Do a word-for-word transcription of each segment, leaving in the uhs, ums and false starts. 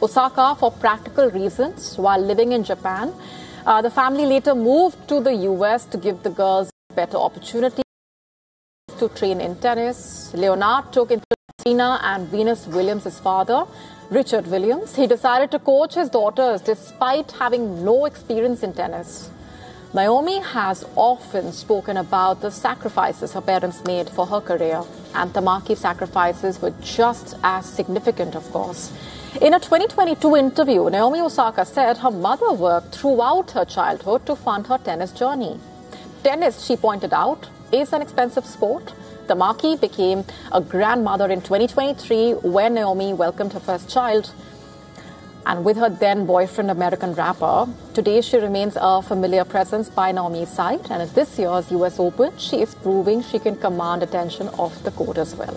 Osaka for practical reasons while living in Japan. Uh, the family later moved to the U S to give the girls better opportunities to train in tennis. Leonard took into Serena and Venus Williams' father, Richard Williams. He decided to coach his daughters despite having no experience in tennis. Naomi has often spoken about the sacrifices her parents made for her career, and Tamaki sacrifices were just as significant, of course. In a twenty twenty-two interview, Naomi Osaka said her mother worked throughout her childhood to fund her tennis journey. Tennis, she pointed out, is an expensive sport. Tamaki became a grandmother in twenty twenty-three when Naomi welcomed her first child. And with her then boyfriend, American rapper, today she remains a familiar presence by Naomi's side. And at this year's U S Open, she is proving she can command attention off the court as well.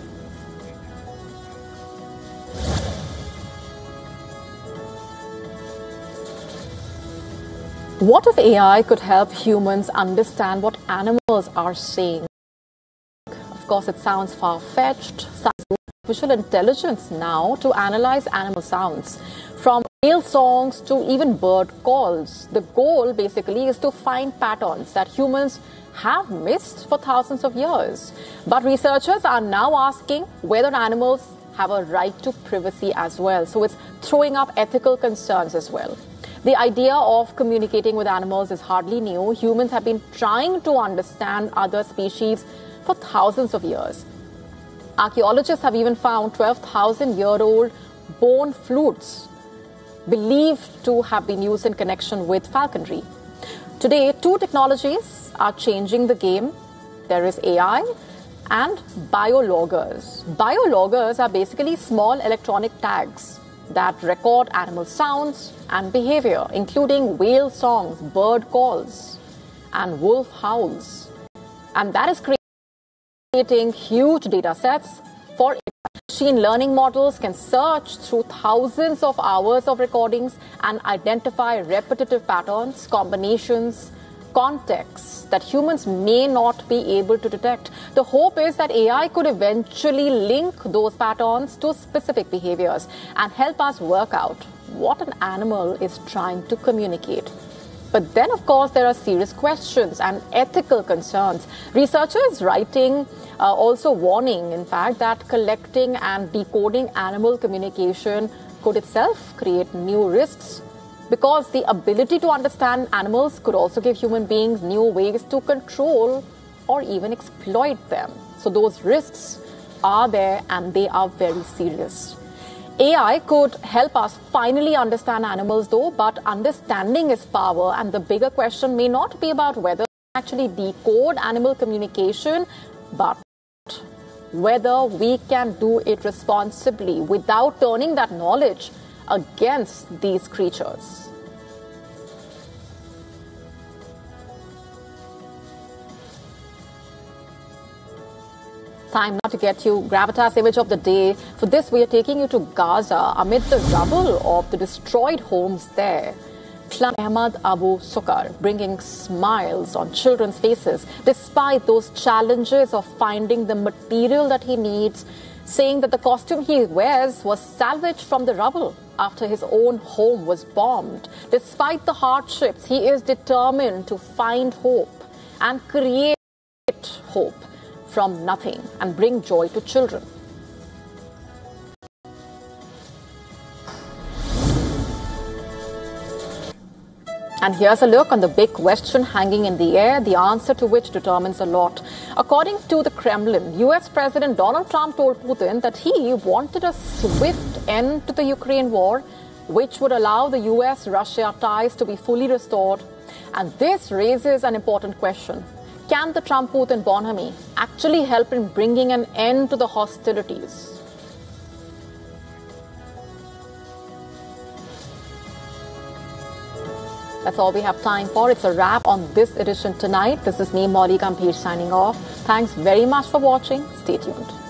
What if A I could help humans understand what animals are saying? Of course, it sounds far-fetched. Sounds artificial intelligence now to analyze animal sounds, from whale songs to even bird calls. The goal basically is to find patterns that humans have missed for thousands of years. But researchers are now asking whether animals have a right to privacy as well. So it's throwing up ethical concerns as well. The idea of communicating with animals is hardly new. Humans have been trying to understand other species for thousands of years. Archaeologists have even found twelve thousand year old bone flutes believed to have been used in connection with falconry. Today, two technologies are changing the game. There is A I and biologgers. Biologgers are basically small electronic tags that record animal sounds and behavior, including whale songs, bird calls, and wolf howls. And that is creating huge data sets for it. Machine learning models can search through thousands of hours of recordings and identify repetitive patterns, combinations, contexts that humans may not be able to detect. The hope is that A I could eventually link those patterns to specific behaviors and help us work out what an animal is trying to communicate. But then, of course, there are serious questions and ethical concerns. Researchers writing, uh, also warning, in fact, that collecting and decoding animal communication could itself create new risks, because the ability to understand animals could also give human beings new ways to control or even exploit them. So those risks are there, and they are very serious. A I could help us finally understand animals though, but understanding is power, and the bigger question may not be about whether we actually decode animal communication, but whether we can do it responsibly without turning that knowledge against these creatures. Time now to get you Gravitas image of the day. For this, we are taking you to Gaza amid the rubble of the destroyed homes there. Clan Ahmad Abu Sukar bringing smiles on children's faces despite those challenges of finding the material that he needs, saying that the costume he wears was salvaged from the rubble after his own home was bombed. Despite the hardships, he is determined to find hope and create hope from nothing and bring joy to children. And here's a look on the big question hanging in the air, the answer to which determines a lot. According to the Kremlin, U S President Donald Trump told Putin that he wanted a swift end to the Ukraine war, which would allow the U S Russia ties to be fully restored. And this raises an important question. Can the Trump-Putin bonhomie actually help in bringing an end to the hostilities? That's all we have time for. It's a wrap on this edition tonight. This is me, Molly Gambhir, signing off. Thanks very much for watching. Stay tuned.